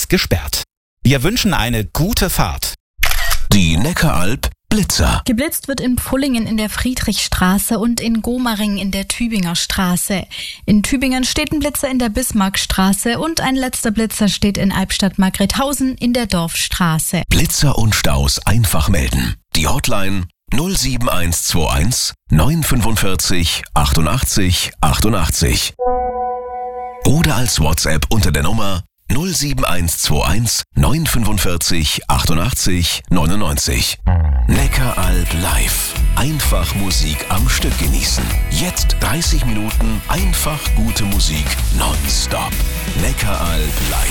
gesperrt. Wir wünschen eine gute Fahrt. Die Neckaralp Blitzer. Geblitzt wird in Pfullingen in der Friedrichstraße und in Gomaring in der Tübinger Straße. In Tübingen steht ein Blitzer in der Bismarckstraße und ein letzter Blitzer steht in Albstadt-Margrethausen in der Dorfstraße. Blitzer und Staus einfach melden. Die Hotline 07121 945 88 88. Oder als WhatsApp unter der Nummer 07121 945 88 99. Neckaralp live. Einfach Musik am Stück genießen. Jetzt 30 Minuten einfach gute Musik nonstop. Neckaralp live.